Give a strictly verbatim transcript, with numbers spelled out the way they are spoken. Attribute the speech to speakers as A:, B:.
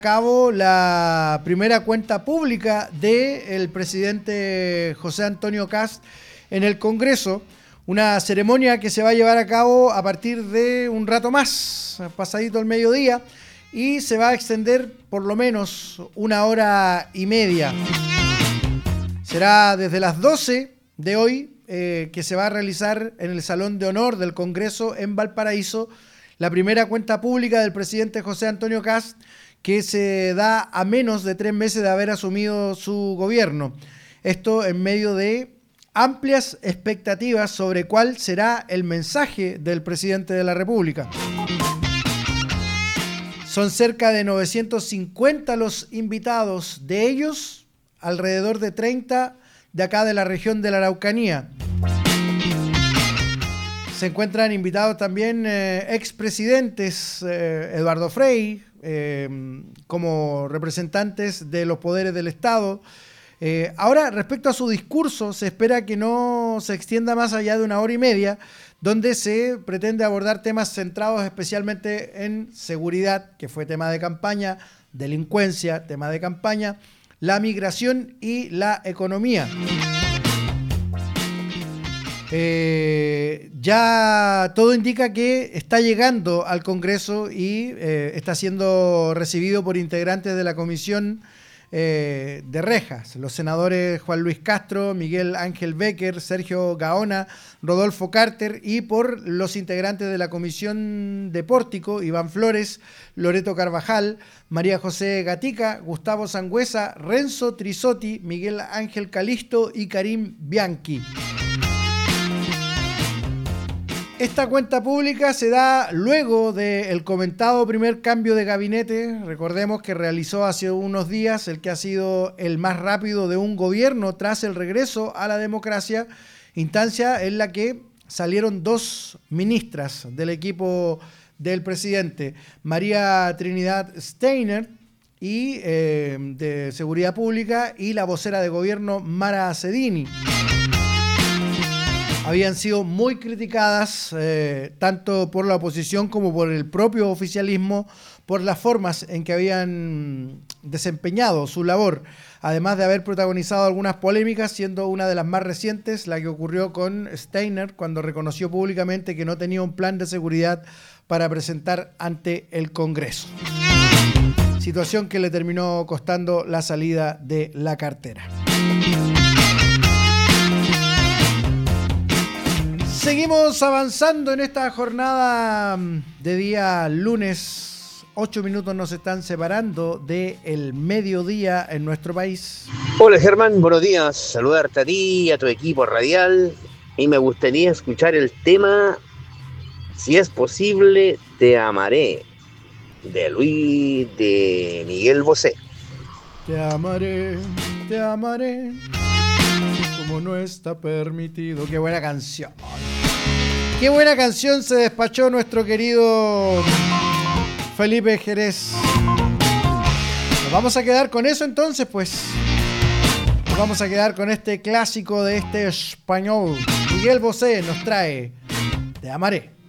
A: cabo la primera cuenta pública del presidente José Antonio Kast en el Congreso, una ceremonia que se va a llevar a cabo a partir de un rato más, pasadito el mediodía, y se va a extender por lo menos una hora y media. Será desde las doce de hoy eh, que se va a realizar en el Salón de Honor del Congreso en Valparaíso la primera cuenta pública del presidente José Antonio Kast, que se da a menos de tres meses de haber asumido su gobierno. Esto en medio de amplias expectativas sobre cuál será el mensaje del presidente de la República. Son cerca de novecientos cincuenta los invitados, de ellos alrededor de treinta de acá de la región de la Araucanía. Se encuentran invitados también eh, expresidentes, eh, Eduardo Frei, eh, como representantes de los poderes del Estado. Eh, ahora, respecto a su discurso, se espera que no se extienda más allá de una hora y media, donde se pretende abordar temas centrados especialmente en seguridad, que fue tema de campaña, delincuencia, tema de campaña, la migración y la economía. Eh, ya todo indica que está llegando al Congreso y eh, está siendo recibido por integrantes de la Comisión eh, de Rejas, los senadores Juan Luis Castro, Miguel Ángel Becker, Sergio Gaona, Rodolfo Carter, y por los integrantes de la Comisión de Pórtico, Iván Flores, Loreto Carvajal, María José Gatica, Gustavo Sangüesa, Renzo Trisotti, Miguel Ángel Calisto y Karim Bianchi. Esta cuenta pública se da luego del comentado primer cambio de gabinete, recordemos que realizó hace unos días el que ha sido el más rápido de un gobierno tras el regreso a la democracia, instancia en la que salieron dos ministras del equipo del presidente, María Trinidad Steiner y, eh, de Seguridad Pública, y la vocera de gobierno Mara Cedini. Habían sido muy criticadas eh, tanto por la oposición como por el propio oficialismo por las formas en que habían desempeñado su labor, además de haber protagonizado algunas polémicas, siendo una de las más recientes la que ocurrió con Steiner cuando reconoció públicamente que no tenía un plan de seguridad para presentar ante el Congreso. Situación que le terminó costando la salida de la cartera. Seguimos avanzando en esta jornada de día lunes. Ocho minutos nos están separando del mediodía en nuestro país.
B: Hola Germán, buenos días. Saludarte a ti y a tu equipo radial. Y me gustaría escuchar el tema Si es posible, te amaré, de Luis de Miguel Bosé.
A: Te amaré, te amaré, como no está permitido. Qué buena canción. Qué buena canción se despachó nuestro querido Felipe Jerez. Nos vamos a quedar con eso entonces, pues. Nos vamos a quedar con este clásico de este español. Miguel Bosé nos trae Te amaré.